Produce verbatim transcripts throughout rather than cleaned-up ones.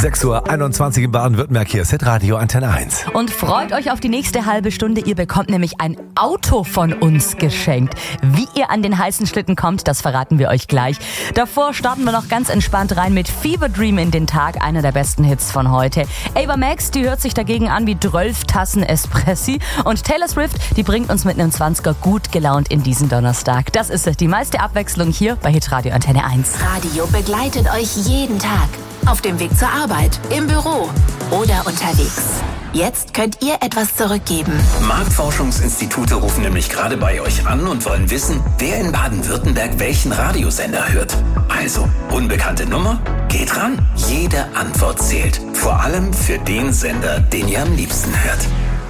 sechs Uhr einundzwanzig in Baden-Württemberg, hier ist Hitradio Antenne eins. Und freut euch auf die nächste halbe Stunde. Ihr bekommt nämlich ein Auto von uns geschenkt. Wie ihr an den heißen Schlitten kommt, das verraten wir euch gleich. Davor starten wir noch ganz entspannt rein mit Fever Dream in den Tag, einer der besten Hits von heute. Ava Max, die hört sich dagegen an wie zwölf Tassen Espressi. Und Taylor Swift, die bringt uns mit einem zwanziger gut gelaunt in diesen Donnerstag. Das ist die meiste Abwechslung hier bei Hitradio Antenne eins. Radio begleitet euch jeden Tag. Auf dem Weg zur Arbeit, im Büro oder unterwegs. Jetzt könnt ihr etwas zurückgeben. Marktforschungsinstitute rufen nämlich gerade bei euch an und wollen wissen, wer in Baden-Württemberg welchen Radiosender hört. Also, unbekannte Nummer? Geht ran. Jede Antwort zählt. Vor allem für den Sender, den ihr am liebsten hört.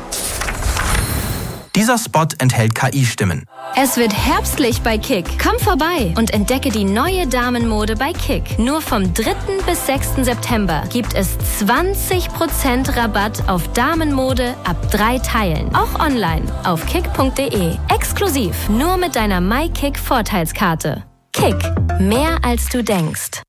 Dieser Spot enthält K I-Stimmen. Es wird herbstlich bei Kick. Komm vorbei und entdecke die neue Damenmode bei Kick. Nur vom dritten bis sechsten September gibt es zwanzig Prozent Rabatt auf Damenmode ab drei Teilen. Auch online auf kick punkt de. Exklusiv nur mit deiner MyKick-Vorteilskarte. Kick. Mehr als du denkst.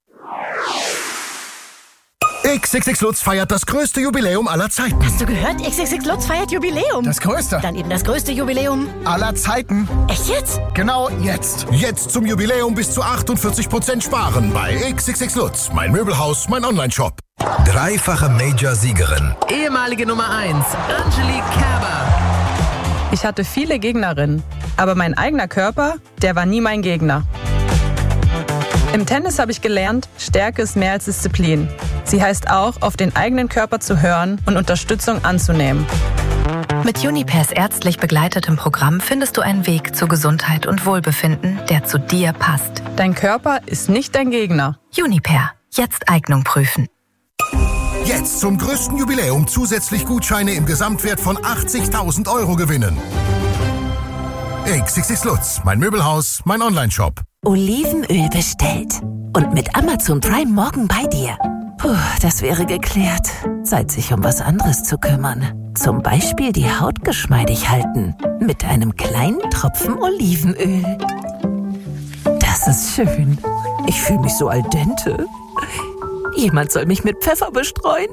X X X Lutz feiert das größte Jubiläum aller Zeiten. Hast du gehört? X X X Lutz feiert Jubiläum. Das größte? Dann eben das größte Jubiläum aller Zeiten. Echt jetzt? Genau jetzt. Jetzt zum Jubiläum bis zu achtundvierzig Prozent sparen bei X X X Lutz. Mein Möbelhaus, mein Onlineshop. Dreifache Major-Siegerin. Ehemalige Nummer eins, Angelique Kerber. Ich hatte viele Gegnerinnen, aber mein eigener Körper, der war nie mein Gegner. Im Tennis habe ich gelernt, Stärke ist mehr als Disziplin. Sie heißt auch, auf den eigenen Körper zu hören und Unterstützung anzunehmen. Mit Unipairs ärztlich begleitetem Programm findest du einen Weg zu Gesundheit und Wohlbefinden, der zu dir passt. Dein Körper ist nicht dein Gegner. Unipair. Jetzt Eignung prüfen. Jetzt zum größten Jubiläum zusätzlich Gutscheine im Gesamtwert von achtzigtausend Euro gewinnen. X X X Lutz, mein Möbelhaus, mein Onlineshop. Olivenöl bestellt. Und mit Amazon Prime morgen bei dir. Puh, das wäre geklärt. Zeit, sich um was anderes zu kümmern. Zum Beispiel die Haut geschmeidig halten. Mit einem kleinen Tropfen Olivenöl. Das ist schön. Ich fühle mich so al dente. Jemand soll mich mit Pfeffer bestreuen.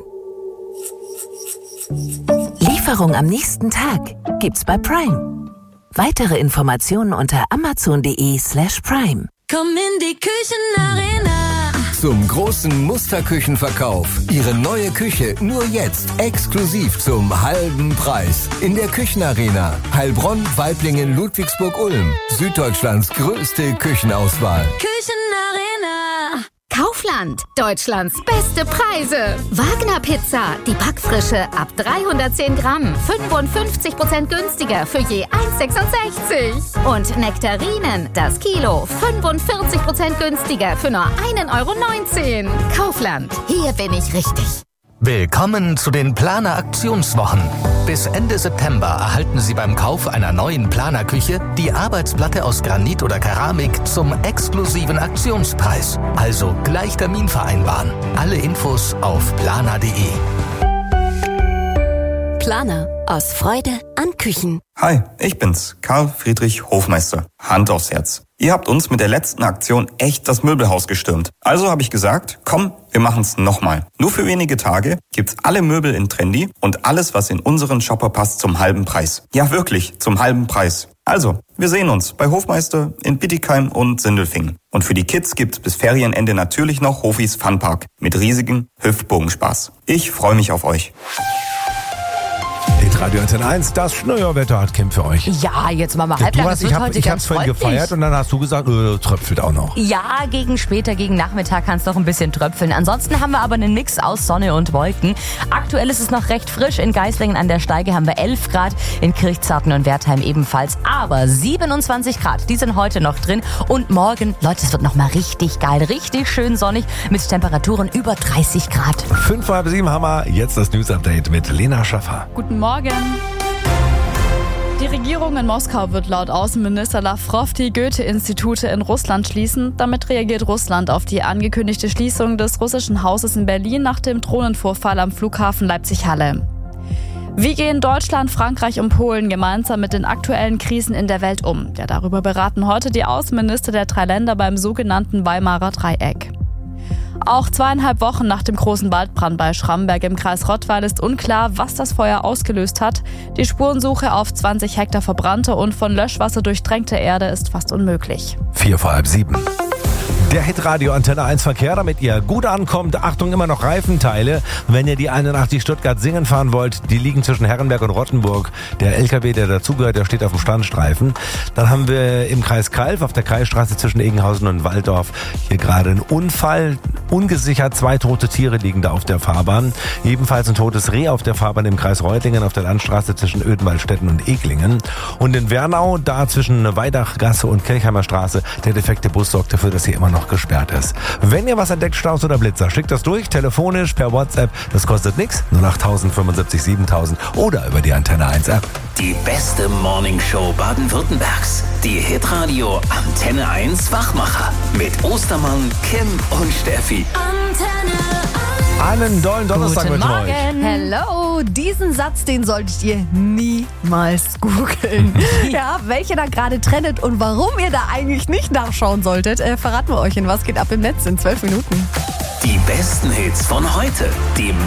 Lieferung am nächsten Tag gibt's bei Prime. Weitere Informationen unter amazon.de slash prime. Komm in die Küchenarena. Zum großen Musterküchenverkauf. Ihre neue Küche nur jetzt exklusiv zum halben Preis. In der Küchenarena. Heilbronn, Waiblingen, Ludwigsburg-Ulm. Süddeutschlands größte Küchenauswahl. Küchenarena. Kaufland. Deutschlands beste Preise. Wagner Pizza. Die Backfrische ab dreihundertzehn Gramm. fünfundfünfzig Prozent günstiger für je eins Komma sechsundsechzig. Und Nektarinen. Das Kilo. fünfundvierzig Prozent günstiger für nur ein Euro neunzehn. Kaufland. Hier bin ich richtig. Willkommen zu den Planer Aktionswochen. Bis Ende September erhalten Sie beim Kauf einer neuen Planerküche die Arbeitsplatte aus Granit oder Keramik zum exklusiven Aktionspreis. Also gleich Termin vereinbaren. Alle Infos auf planer punkt de. Planer. Aus Freude an Küchen. Hi, ich bin's, Karl Friedrich Hofmeister. Hand aufs Herz. Ihr habt uns mit der letzten Aktion echt das Möbelhaus gestürmt. Also habe ich gesagt, komm, wir machen's nochmal. Nur für wenige Tage gibt's alle Möbel in Trendy und alles, was in unseren Shopper passt, zum halben Preis. Ja, wirklich, zum halben Preis. Also, wir sehen uns bei Hofmeister in Bittigheim und Sindelfingen. Und für die Kids gibt's bis Ferienende natürlich noch Hofis Funpark mit riesigem Hüftbogenspaß. Ich freue mich auf euch. Radio Antenne eins, das Schneuerwetter hat Kim für euch. Ja, jetzt machen wir Du halblang. hast, ich habe ich hab's vorhin gefeiert und dann hast du gesagt, äh, tröpfelt auch noch. Ja, gegen später, gegen Nachmittag kann es noch ein bisschen tröpfeln. Ansonsten haben wir aber einen Mix aus Sonne und Wolken. Aktuell ist es noch recht frisch. In Geislingen an der Steige haben wir elf Grad, in Kirchzarten und Wertheim ebenfalls. Aber siebenundzwanzig Grad, die sind heute noch drin. Und morgen, Leute, es wird noch mal richtig geil, richtig schön sonnig mit Temperaturen über dreißig Grad. Fünf vor halb sieben haben wir jetzt das News-Update mit Lena Schaffer. Guten Morgen. Die Regierung in Moskau wird laut Außenminister Lavrov die Goethe-Institute in Russland schließen. Damit reagiert Russland auf die angekündigte Schließung des russischen Hauses in Berlin nach dem Drohnenvorfall am Flughafen Leipzig-Halle. Wie gehen Deutschland, Frankreich und Polen gemeinsam mit den aktuellen Krisen in der Welt um? Ja, darüber beraten heute die Außenminister der drei Länder beim sogenannten Weimarer Dreieck. Auch zweieinhalb Wochen nach dem großen Waldbrand bei Schramberg im Kreis Rottweil ist unklar, was das Feuer ausgelöst hat. Die Spurensuche auf zwanzig Hektar verbrannte und von Löschwasser durchtränkte Erde ist fast unmöglich. Vier vor halb sieben. Der Hitradio Antenne eins Verkehr, damit ihr gut ankommt. Achtung, immer noch Reifenteile. Wenn ihr die einundachtzig Stuttgart-Singen fahren wollt, die liegen zwischen Herrenberg und Rottenburg. Der L K W, der dazugehört, der steht auf dem Standstreifen. Dann haben wir im Kreis Kalf auf der Kreisstraße zwischen Egenhausen und Walldorf hier gerade einen Unfall. Ungesichert, zwei tote Tiere liegen da auf der Fahrbahn. Ebenfalls ein totes Reh auf der Fahrbahn im Kreis Reutlingen auf der Landstraße zwischen Oedenwaldstätten und Eglingen. Und in Wernau, da zwischen Weidachgasse und Kirchheimer Straße, der defekte Bus sorgt dafür, dass hier immer noch gesperrt ist. Wenn ihr was entdeckt, Staus oder Blitzer, schickt das durch, telefonisch, per WhatsApp. Das kostet nichts. null acht tausend fünfundsiebzig siebentausend oder über die Antenne eins App. Die beste Morningshow Baden-Württembergs. Die Hitradio Antenne eins Wachmacher. Mit Ostermann, Kim und Steffi. Einen dollen Donnerstag Guten mit Morgen. euch. Hello, diesen Satz, den solltet ihr niemals googeln. Ja, welche da gerade trendet und warum ihr da eigentlich nicht nachschauen solltet, äh, verraten wir euch in Was geht ab im Netz in zwölf Minuten. Die besten Hits von heute. Die